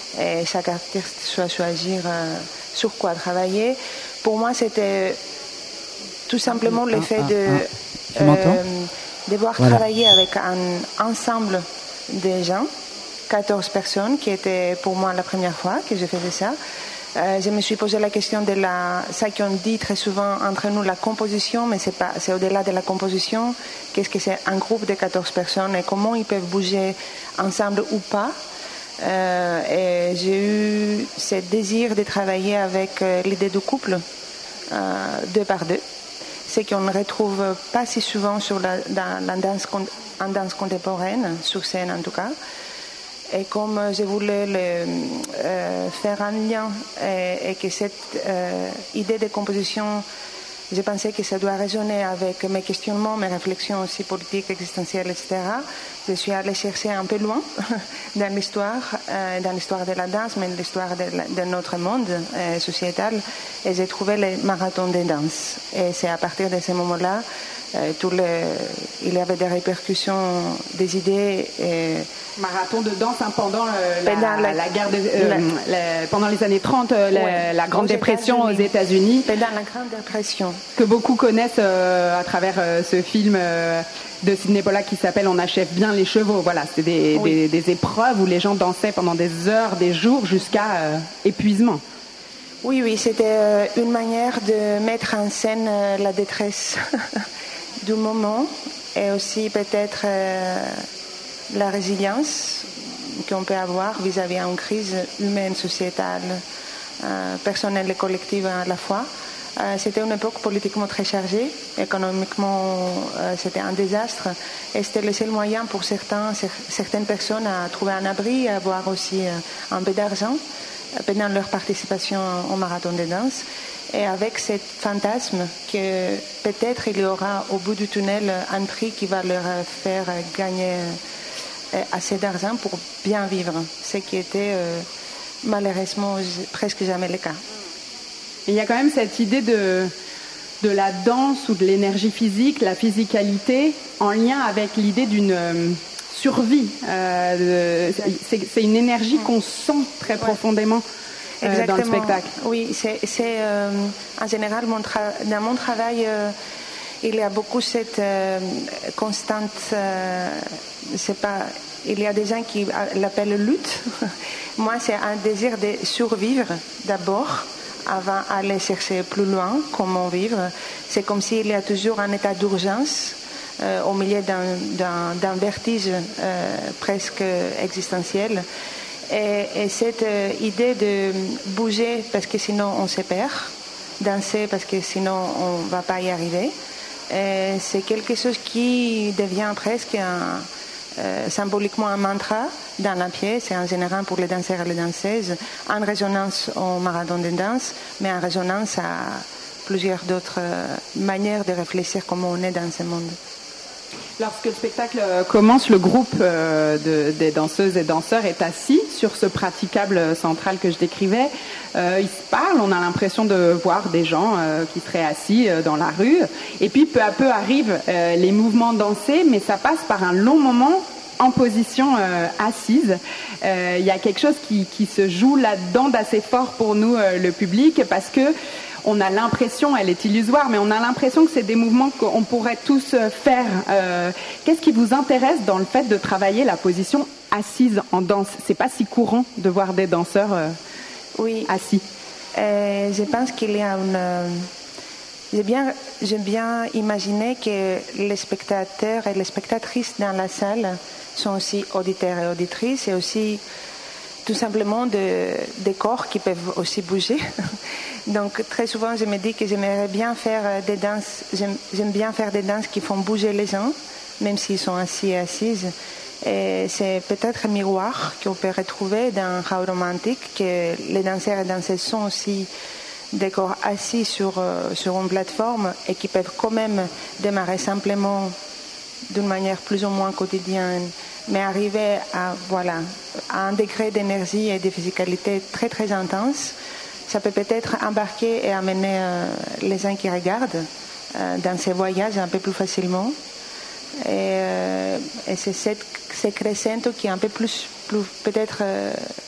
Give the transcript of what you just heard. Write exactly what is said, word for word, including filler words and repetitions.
et chaque artiste doit choisir euh, sur quoi travailler. Pour moi, c'était tout simplement le fait de euh, devoir voilà. travailler avec un ensemble de gens, quatorze personnes, qui était pour moi la première fois que je faisais ça. Euh, je me suis posé la question de la, ça qu'on dit très souvent entre nous, la composition, mais c'est pas, c'est au-delà de la composition. Qu'est-ce que c'est un groupe de quatorze personnes et comment ils peuvent bouger ensemble ou pas. Euh, et j'ai eu ce désir de travailler avec euh, l'idée du couple, euh, deux par deux. C'est qu'on ne retrouve pas si souvent sur la, dans la danse, en danse contemporaine, sur scène en tout cas. Et comme je voulais le, euh, faire un lien et, et que cette euh, idée de composition, je pensais que ça doit résonner avec mes questionnements, mes réflexions aussi politiques, existentielles, et cetera. Je suis allée chercher un peu loin dans l'histoire, euh, dans l'histoire de la danse, mais l'histoire de, de notre monde euh, sociétal. Et j'ai trouvé les marathons de danse. Et c'est à partir de ce moment-là, euh, tout le, il y avait des répercussions, des idées. Et, marathon de danse hein, pendant, euh, la, pendant, la, la guerre de, euh, la, la, pendant les années trente, euh, la, ouais, la Grande Dépression aux États-Unis. Pendant la Grande Dépression. Que beaucoup connaissent euh, à travers euh, ce film euh, de Sydney Pollack qui s'appelle On achève bien les chevaux. Voilà, c'était des, oui. des, des épreuves où les gens dansaient pendant des heures, des jours, jusqu'à euh, épuisement. Oui, oui, c'était euh, une manière de mettre en scène euh, la détresse du moment et aussi peut-être euh, la résilience qu'on peut avoir vis-à-vis d'une crise humaine, sociétale, euh, personnelle et collective à la fois. Euh, c'était une époque politiquement très chargée, économiquement euh, c'était un désastre et c'était le seul moyen pour certains, certaines personnes à trouver un abri, à avoir aussi euh, un peu d'argent pendant leur participation au marathon de danse. Et avec ce fantasme que peut-être il y aura au bout du tunnel un prix qui va leur faire gagner assez d'argent pour bien vivre, ce qui était euh, malheureusement presque jamais le cas. Il y a quand même cette idée de, de la danse ou de l'énergie physique, la physicalité, en lien avec l'idée d'une euh, survie. Euh, de, c'est, c'est une énergie qu'on sent très ouais. profondément euh, dans le spectacle. Oui, c'est, c'est euh, en général mon tra- dans mon travail, euh, il y a beaucoup cette euh, constante. Euh, c'est pas, il y a des gens qui l'appellent lutte. Moi, c'est un désir de survivre d'abord, avant d'aller chercher plus loin comment vivre. C'est comme s'il y a toujours un état d'urgence euh, au milieu d'un, d'un, d'un vertige euh, presque existentiel. Et, et cette euh, idée de bouger parce que sinon on se perd, danser parce que sinon on ne va pas y arriver, et c'est quelque chose qui devient presque un, euh, symboliquement un mantra dans la pièce et en général pour les danseurs et les danseuses, en résonance au marathon de danse, mais en résonance à plusieurs d'autres manières de réfléchir comment on est dans ce monde. Lorsque le spectacle commence, le groupe euh, de, des danseuses et danseurs est assis sur ce praticable central que je décrivais. Euh, ils se parlent, on a l'impression de voir des gens euh, qui seraient assis euh, dans la rue. Et puis peu à peu arrivent euh, les mouvements dansés, mais ça passe par un long moment en position euh, assise. Il euh, y a quelque chose qui, qui se joue là-dedans d'assez fort pour nous, euh, le public, parce que on a l'impression, elle est illusoire, mais on a l'impression que c'est des mouvements qu'on pourrait tous faire. Euh, qu'est-ce qui vous intéresse dans le fait de travailler la position assise en danse ? C'est pas si courant de voir des danseurs euh, oui. assis. Euh, je pense qu'il y a une... Euh, j'ai bien, j'ai bien imaginé que les spectateurs et les spectatrices dans la salle sont aussi auditeurs et auditrices et aussi tout simplement de, des corps qui peuvent aussi bouger. Donc très souvent je me dis que j'aimerais bien faire des danses, j'aime, j'aime bien faire des danses qui font bouger les gens, même s'ils sont assis et assises. Et c'est peut-être un miroir qu'on peut retrouver dans How Romantic, que les danseurs et danseuses sont aussi des corps assis sur, euh, sur une plateforme et qui peuvent quand même démarrer simplement d'une manière plus ou moins quotidienne, mais arriver à, voilà, à un degré d'énergie et de physicalité très très intense. Ça peut peut-être embarquer et amener euh, les gens qui regardent euh, dans ces voyages un peu plus facilement. Et, euh, et c'est cette, ce crescendo qui est un peu plus, plus peut-être euh,